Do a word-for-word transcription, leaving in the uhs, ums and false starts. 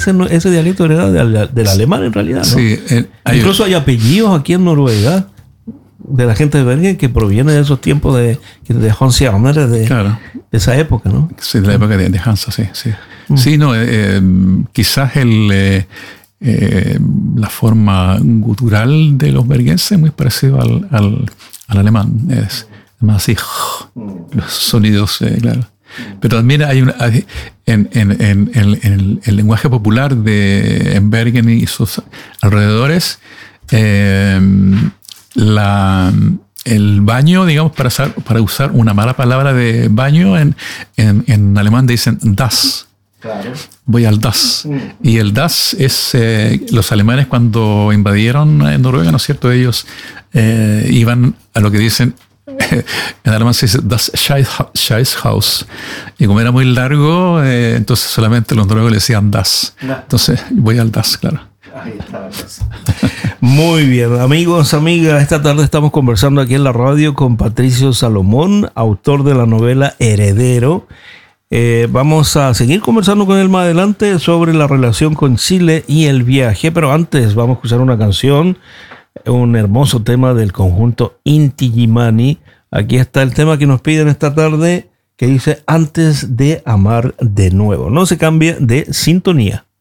ese, ese dialecto era del, del alemán en realidad, ¿no? Sí, eh, hay, incluso hay apellidos aquí en Noruega de la gente de Bergen que proviene de esos tiempos de, de Hansi Arner, de, claro. de esa época, ¿no? Sí, de la época de, de Hansa, sí. Sí, mm. sí no, eh, quizás el, eh, eh, la forma gutural de los bergenses es muy parecida al, al, al alemán. Es más así, los sonidos, eh, claro. Pero también hay una, hay, en, en, en, en, en el, el lenguaje popular de en Bergen y sus alrededores, eh, la, el baño, digamos, para usar, para usar una mala palabra de baño, en, en, en alemán dicen das. Claro. Voy al das. Mm. Y el das es, eh, los alemanes cuando invadieron Noruega, ¿no es cierto? Ellos eh, iban a lo que dicen, en alemán se dice das Scheißhaus. Y como era muy largo, eh, entonces solamente los noruegos le decían das. No. Entonces voy al das, claro. Ahí está. Muy bien, amigos, amigas, esta tarde estamos conversando aquí en la radio con Patricio Salomón, autor de la novela Heredero. Eh, vamos a seguir conversando con él más adelante sobre la relación con Chile y el viaje, pero antes vamos a escuchar una canción, un hermoso tema del conjunto Inti Illimani. Aquí está el tema que nos piden esta tarde, que dice Antes de amar de nuevo. No se cambie de sintonía.